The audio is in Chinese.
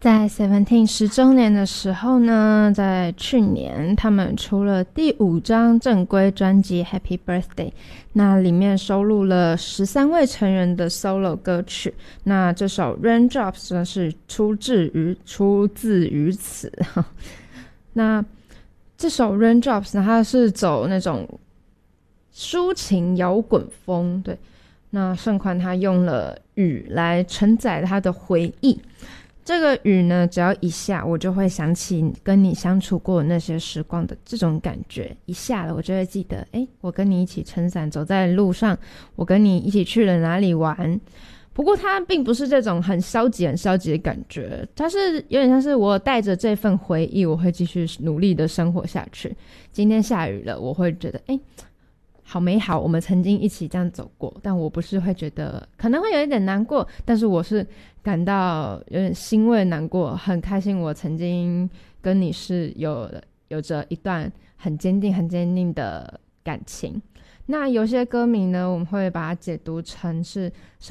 在 Seventeen 10周年的时候呢，在去年他们出了第5张正规专辑 Happy Birthday， 那里面收录了13位成员的 solo 歌曲。那这首 Raindrops 呢是出自于此那这首 Raindrops 呢，它是走那种抒情摇滚风，对。那盛宽他用了雨来承载他的回忆，这个雨呢，只要一下，我就会想起跟你相处过的那些时光的这种感觉。一下了，我就会记得，我跟你一起撑伞走在路上，我跟你一起去了哪里玩。不过它并不是这种很消极的感觉，它是有点像是我带着这份回忆，我会继续努力的生活下去。今天下雨了，我会觉得，好美好，我们曾经一起这样走过，但我不是会觉得可能会有一点难过，但是我是感到有点欣慰难过，很开心我曾经跟你是有着一段很坚定的感情。那有些歌名呢，我们会把它解读成是